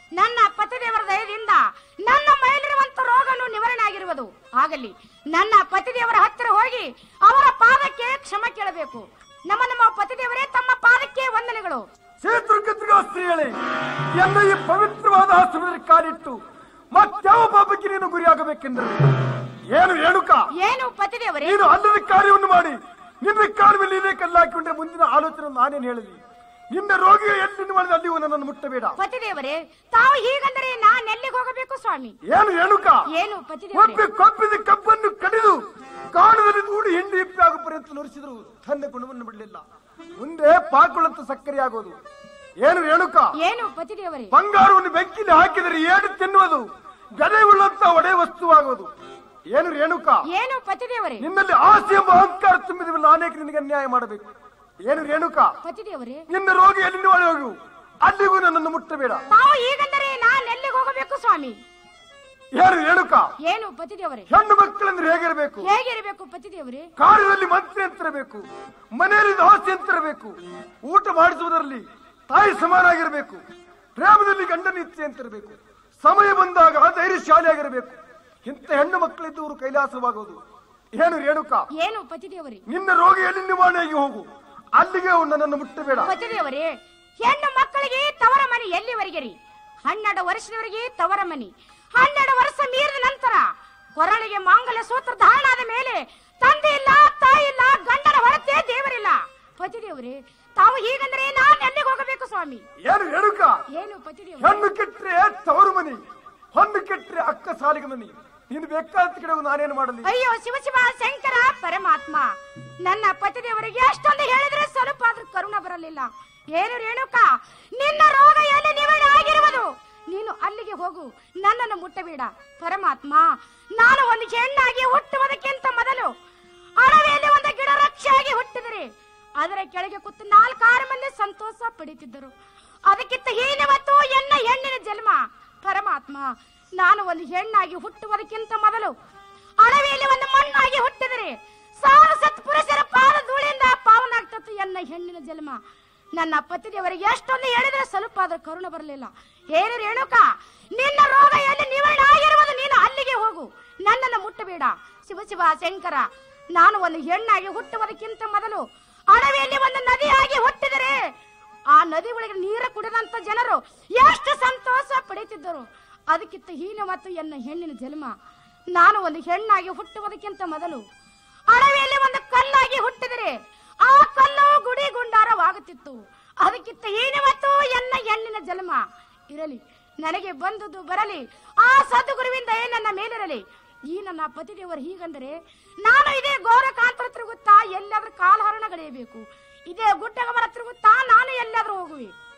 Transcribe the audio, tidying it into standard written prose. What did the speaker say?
ನನ್ನ ಪತಿದೇವರ ದಯದಿಂದ ನನ್ನ ಮೈಲಿರುವಂತ ರೋಗನು ನಿವಾರಣೆ ಆಗಿರುವುದು. ಆಗಲಿ ನನ್ನ ಪತಿದೇವರ ಹತ್ತಿರ ಹೋಗಿ ಅವರ ಪಾದಕ್ಕೆ ಕ್ಷಮೆ ಕೇಳಬೇಕು. ನಮ್ಮ ಪತಿದೇವರೇ ತಮ್ಮ ಪಾದಕ್ಕೆ ವಂದನೆಗಳು. ಸ್ತ್ರೀಗಳೇ, ಎಲ್ಲ ಈ ಪವಿತ್ರವಾದ ಆಶ್ರಮದಲ್ಲಿ ಕಾಲಿಟ್ಟು ಮತ್ಯಾವ ಪಾಪಕ್ಕೆ ನೀನು ಗುರಿಯಾಗಬೇಕೆಂದರೆ ಏನು ರೇಣುಕ? ಏನು ಪತಿದೇವರೇ? ನೀನು ಅಲ್ಲದ ಕಾರ್ಯವನ್ನು ಮಾಡಿ ನಿನ್ನ ಕಾಲ ಮೇಲೆ ನೀನೇ ಕಲ್ಲಾಕಿಕೊಂಡ್ರೆ ಮುಂದಿನ ಆಲೋಚನೆ ನಾನೇನು ಹೇಳಲಿ? ನಿನ್ನ ರೋಗಿಯ ಎಲ್ಲಿ ಮಾಡಿದ ಅಲ್ಲಿಯೂ ನನ್ನನ್ನು ಮುಟ್ಟಬೇಡ. ಪತಿದೇವರೇ, ತಾವು ಹೀಗಂದರೆ ನಾನು ಎಲ್ಲಿಗೆ ಹೋಗಬೇಕು ಸ್ವಾಮಿ? ಏನು ರೇಣುಕ? ಏನು ಪತಿದೇವರೇ? ಕೊಬ್ಬಿದ ಕಬ್ಬನ್ನು ಕಡಿದು ಕಾಣದಲ್ಲಿ ದೂಡಿ ಹಿಂಡಿ ಹಿಪ್ಪಿ ಆಗೋ ಪರ್ಯಂತ ನುರಿಸಿದ್ರು ತನ್ನ ಗುಣವನ್ನು ಬಿಡಲಿಲ್ಲ. ಮುಂದೆ ಪಾಕುಳಂತ ಸಕ್ಕರೆ ಆಗೋದು. ಏನು ರೇಣುಕ? ಏನು ಪತಿದೇವರೇ? ಬಂಗಾರವನ್ನು ಬೆಂಕಿಲಿ ಹಾಕಿದರೆ ಏಡು ತಿನ್ನುವುದು, ಗದೆ ಉಳ್ಳಂತ ಒಡೆ ವಸ್ತುವಾಗೋದು. ಏನು ರೇಣುಕ? ಏನು ಪತಿದೇವರೇ? ನಿನ್ನಲ್ಲಿ ಆಸೆ ಎಂಬ ಅಹಂಕಾರ ತುಂಬಿದ ನಾನೇಕ ನಿನಗೆ ಅನ್ಯಾಯ ಮಾಡಬೇಕು. ಏನು ರೇಣುಕ? ಪತಿದೇವರೇ, ನಿನ್ನ ರೋಗಿ ಎಲ್ಲಿ ಹೋಗು, ಅಲ್ಲಿಗೂ ನನ್ನನ್ನು ಮುಟ್ಟಬೇಡ. ತಾವು ಹೀಗಂದರೆ ನಾನು ಎಲ್ಲಿಗೆ ಹೋಗಬೇಕು ಸ್ವಾಮಿ? ಏನು ರೇಣುಕ? ಏನು ಪತಿದೇವರೇ? ಹೆಣ್ಣು ಮಕ್ಕಳೆಂದ್ರೆ ಹೇಗಿರಬೇಕು? ಹೇಗಿರಬೇಕು ಪತಿದೇವರೇ? ಕಾರ್ಯದಲ್ಲಿ ಮಂತ್ರಿ ಅಂತಿರಬೇಕು, ಮನೆಯಲ್ಲಿ ದಾಸಿ ಅಂತಿರಬೇಕು, ಊಟ ಮಾಡಿಸುವುದರಲ್ಲಿ ತಾಯಿ ಸಮಾನಾಗಿರಬೇಕು, ಪ್ರೇಮದಲ್ಲಿ ಗಂಡನ ಇಚ್ಛೆ ಅಂತಿರಬೇಕು, ಸಮಯ ಬಂದಾಗ ಧೈರ್ಯಶಾಲಿಯಾಗಿರಬೇಕು. ಇಂಥ ಹೆಣ್ಣು ಮಕ್ಕಳಿದ್ದವರು ಕೈಲಾಸವಾಗುವುದು. ಏನು ರೇಣುಕ? ಏನು ಪತಿದೇವರೇ? ನಿನ್ನ ರೋಗಿ ಎಲ್ಲಿ ನಿವಾರಣೆಗೆ ಹೋಗು, ಅಲ್ಲಿಗೆ ನನ್ನನ್ನು ಮುಟ್ಟಬೇಡ. ಪತಿದೇವರೇ, ಹೆಣ್ಣು ಮಕ್ಕಳಿಗೆ ತವರ ಮನೆ ಎಲ್ಲಿವರೆಗೆ ರೀ? 12 ವರ್ಷದವರೆಗೆ ತವರ ಮನೆ. 12 ವರ್ಷ ಮೀರಿದ ನಂತರ ಕೊರಳಿಗೆ ಮಾಂಗಲ್ಯ ಸೂತ್ರ ಧಾರಣಾದ ಮೇಲೆ ತಂದೆ ಇಲ್ಲ, ತಾಯಿ ಇಲ್ಲ, ಗಂಡನ ಹೊರತೆ ದೇವರಿಲ್ಲ. ಪತಿದೇವರೇ, ತಾವು ಹೀಗಂದ್ರೆ ನಾನು ಎಲ್ಲಿಗೆ ಹೋಗಬೇಕು ಸ್ವಾಮಿ? ಏನು ರೇಣುಕ? ಏನು ಪತಿದೇವರೇ? ಹೆಣ್ಣು ಕೆಟ್ಟರೆ ತವರು ಮನಿ, ಹೊಂದು ಕೆಟ್ಟರೆ ಅಕ್ಕ ಸಾಲಿಗೆ ಮನಿ. ನೀನು ಬೇಕಾದ ಕಡೆ ನಾನೇನು ಮಾಡಲಿ? ಅಯ್ಯೋ ಶಿವ ಶಿವ ಶಂಕರ ಪರಮಾತ್ಮ, ನನ್ನ ಪತಿದೇವರಿಗೆ ಅಷ್ಟೊಂದು ಹೇಳಿದ್ರೆ ಸ್ವಲ್ಪ ಆದ್ರೂ ಕರುಣ ಬರಲಿಲ್ಲ. ಏನು ರೇಣುಕ, ನಿನ್ನ ರೋಗ ಎಲ್ಲಿ ನಿವಾರಣೆ ಆಗಿರುವುದು? ನೀನು ಅಲ್ಲಿಗೆ ಹೋಗು, ನನ್ನನ್ನು ಮುಟ್ಟಬೇಡ. ಪರಮಾತ್ಮ, ನಾನು ಒಂದು ಹೆಣ್ಣಾಗಿ ಹುಟ್ಟುವುದಕ್ಕಿಂತ ಮೊದಲು ಅಡವಿಯಲ್ಲಿ ಒಂದು ಗಿಡ ರಕ್ಷೆಯಾಗಿ ಹುಟ್ಟಿದರೆ ಅದರ ಕೆಳಗೆ ಕೂತು 4-6 ಮಂದಿ ಸಂತೋಷ ಪಡೆಯುತ್ತಿದ್ದರು. ಅದಕ್ಕಿಂತ ಹೀನವತ್ತು ಎನ್ನ ಹೆಣ್ಣಿನ ಜನ್ಮ. ಪರಮಾತ್ಮ, ನಾನು ಒಂದು ಹೆಣ್ಣಾಗಿ ಹುಟ್ಟುವುದಕ್ಕಿಂತ ಮೊದಲು ಅಡವಿಯಲ್ಲಿ ಒಂದು ಮಣ್ಣಾಗಿ ಹುಟ್ಟಿದರೆ 1000 ಸತ್ಪುರುಷರ ಪಾದ ಧೂಳಿಂದ ಪಾವನಾಗ್ತತ್ತು ಎನ್ನ ಹೆಣ್ಣಿನ ಜನ್ಮ. ನನ್ನ ಪತಿದೇವರಿಗೆ ಎಷ್ಟೊಂದು ಹೇಳಿದ್ರೆ ಸ್ವಲ್ಪ ಆದ್ರೂ ಕರುಣ ಬರಲಿಲ್ಲ. ಏನು ರೇಣುಕ, ನಿನ್ನ ರೋಗ ಎಲ್ಲಿ ನಿವಾರಣೆ ಆಗಿರುವುದು? ನೀನು ಅಲ್ಲಿಗೆ ಹೋಗು, ನನ್ನನ್ನು ಮುಟ್ಟಬೇಡ. ಶಿವ ಶಿವ ಶಂಕರ, ನಾನು ಒಂದು ಹೆಣ್ಣಾಗಿ ಹುಟ್ಟುವುದಕ್ಕಿಂತ ಮೊದಲು ಅಡವಿಯಲ್ಲಿ ಒಂದು ನದಿಯಾಗಿ ಹುಟ್ಟಿದರೆ ಆ ನದಿ ಒಳಗೆ ನೀರು ಕುಡಿದಂತ ಜನರು ಎಷ್ಟು ಸಂತೋಷ ಪಡೆಯುತ್ತಿದ್ದರು. ಅದಕ್ಕಿಂತ ಹೀನ ಮತ್ತು ಎನ್ನ ಹೆಣ್ಣಿನ ಜನ್ಮ. ನಾನು ಒಂದು ಹೆಣ್ಣಾಗಿ ಹುಟ್ಟುವುದಕ್ಕಿಂತ ಮೊದಲು ಅಡವಿಯಲ್ಲಿ ಒಂದು ಕಲ್ಲಾಗಿ ಹುಟ್ಟಿದರೆ ಆ ಕಲ್ಲು ಗುಡಿ ಗುಂಡಾರವಾಗುತ್ತಿತ್ತು. ಅದಕ್ಕಿಂತ ಹೀನ ಮತ್ತು ಎನ್ನ ಹೆಣ್ಣಿನ ಜನ್ಮ. ಇರಲಿ, ನನಗೆ ಬಂದುದು ಬರಲಿ, ಆ ಸದ್ಗುರುವಿಂದ ನನ್ನ ಮೇಲಿರಲಿ. ಈ ನನ್ನ ಪತಿದೇವರು ಹೀಗಂದರೆ ನಾನು ಇದೇ ಗೋರಕಾಂತರ ತಿರುಗುತ್ತಾ ಎಲ್ಲಾದ್ರೂ ಕಾಲಹರಣ ಗಳೆಯಬೇಕು, ಇದೇ ಗುಡ್ಡಗಮರ ತಿರುಗುತ್ತಾ ನಾನು ಎಲ್ಲಾದ್ರೂ ಹೋಗುವೆ.